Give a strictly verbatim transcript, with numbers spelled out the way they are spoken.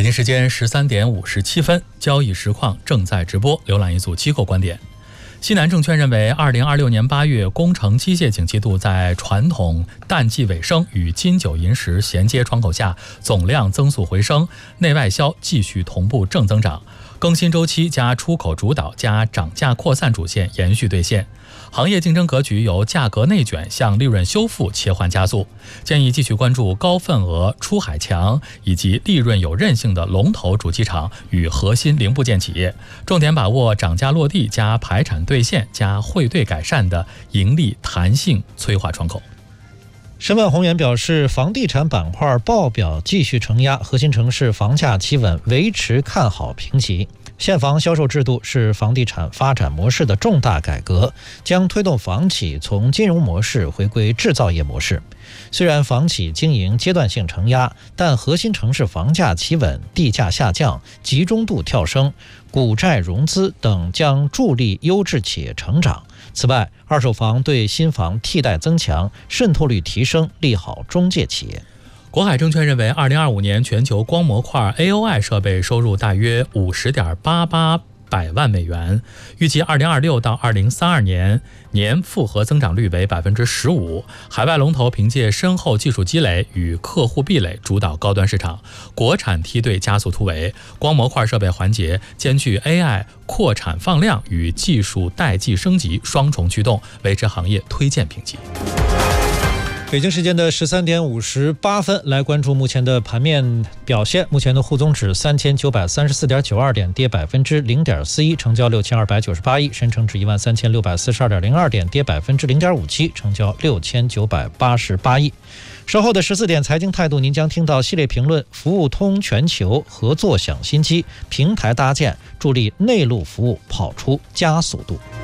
京时间十三点五十七分，交易实况正在直播。浏览一组机构观点。西南证券认为，二零二六年八月工程机械景气度在传统淡季尾声与金九银十衔接窗口下，总量增速回升，内外销继续同步正增长，更新周期加出口主导加涨价扩散主线延续兑现。行业竞争格局由价格内卷向利润修复切换加速，建议继续关注高份额出海强以及利润有韧性的龙头主机厂与核心零部件企业，重点把握涨价落地加排产兑现加汇兑改善的盈利弹性催化窗口。 申万宏源表示，房地产板块报表继续承压，核心城市房价企稳，维持看好评级。现房销售制度是房地产发展模式的重大改革，将推动房企从金融模式回归制造业模式。虽然房企经营阶段性承压，但核心城市房价企稳，地价下降，集中度跳升，股债融资等将助力优质企业成长。此外，二手房对新房替代增强，渗透率提升，利好中介企业。 国海证券认为，二零二五年全球光模块 A O I 设备收入大约五十点八八百万美元，预计二零二六到二零三二年年复合增长率为百分之十五。海外龙头凭借深厚技术积累与客户壁垒主导高端市场，国产梯队加速突围。光模块设备环节兼具 A I 扩产放量与技术代际升级双重驱动，维持行业推荐评级。 北京时间的十三点五十八分，来关注目前的盘面表现。目前的沪综指三千九百三十四点九二点，跌百分之零点四一，成交六千二百九十八亿；深成指一万三千六百四十二点零二点，跌百分之零点五七，成交六千九百八十八亿。稍后的十四点财经态度，您将听到系列评论：服务通全球合作享新机，平台搭建助力内陆服务跑出加速度。